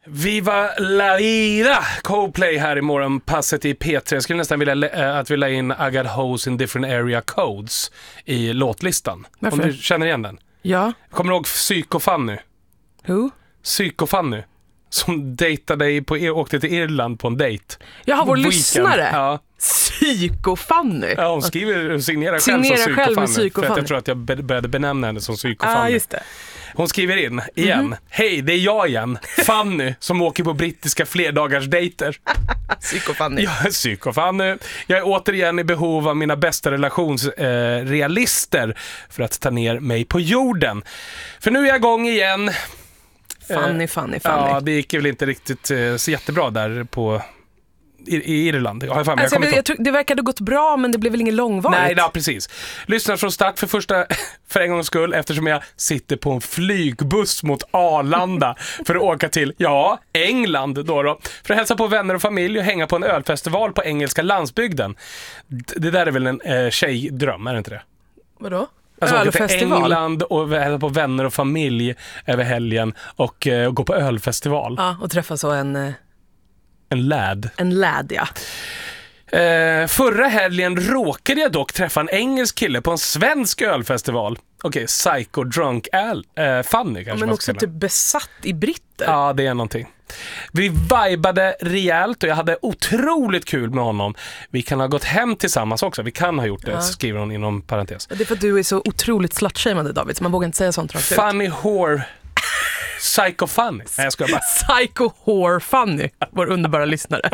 Viva la vida! Coldplay här i morgonpasset i P3. Jag skulle nästan vilja att vi la in I got hoes in different area codes i låtlistan. Varför? Om du känner igen den. Ja. Kommer du ihåg Psyko-Fanny? Who? Psyko-Fanny. Som dejtade åkte till Irland på en dejt. Jaha, vår Weekend. lyssnare. Ja. Psyko-Fanny. Ja, hon signerar själv som Psyko-Fanny. För att jag tror att jag började benämna henne som Psyko-Fanny. Just det. Hon skriver in igen. Hej, det är jag igen. Fanny som åker på brittiska flerdagarsdejter. Psyko-Fanny. Jag är Psyko-Fanny. Jag är återigen i behov av mina bästa relationsrealister för att ta ner mig på jorden. För nu är jag igång igen. Fanny. Ja, det gick väl inte riktigt så jättebra där på i Irland. Jag tror det verkade gått bra, men det blev väl ingen långvarigt. Nej, ja, precis. Lyssnar från start för en gångs skull, eftersom jag sitter på en flygbuss mot Arlanda för att åka till, England då. För att hälsa på vänner och familj och hänga på en ölfestival på engelska landsbygden. Det där är väl en tjejdröm, är det inte det? Vadå? Alltså åka till England och hälsa på vänner och familj över helgen och gå på ölfestival. Ja, och träffa så en lad. En lad, ja. Förra helgen råkade jag dock träffa en engelsk kille på en svensk ölfestival. Okej, Psycho Drunk Fanny kanske. Men också typ besatt i britter. Ja, det är någonting. Vi vibade rejält och jag hade otroligt kul med honom. Vi kan ha gått hem tillsammans också. Vi kan ha gjort det, skriver hon inom parentes. Det är för att du är så otroligt slutshamead, David, så man vågar inte säga sånt rakt ut. Funny whore. Psycho Fanny. Nej, jag ska bara. Psycho whore Fanny, vår underbara lyssnare.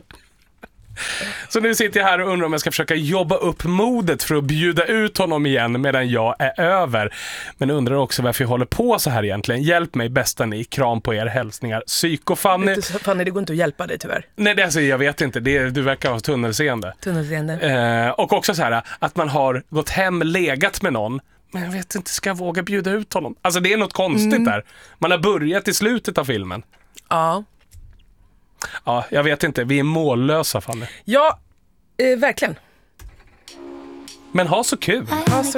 Så nu sitter jag här och undrar om jag ska försöka jobba upp modet för att bjuda ut honom igen medan jag är över. Men undrar också varför jag håller på så här egentligen. Hjälp mig bästa ni, kram på er, hälsningar. Psyko-Fanny. Fanny, det går inte att hjälpa dig tyvärr. Nej, alltså, jag vet inte. Du verkar ha tunnelseende. Och också så här att man har gått hem, legat med någon. Men jag vet inte, ska jag våga bjuda ut honom? Alltså det är något konstigt där. Man har börjat i slutet av filmen. Ja. Ja, jag vet inte. Vi är mållösa, Fanny. Ja, verkligen. Men ha så kul.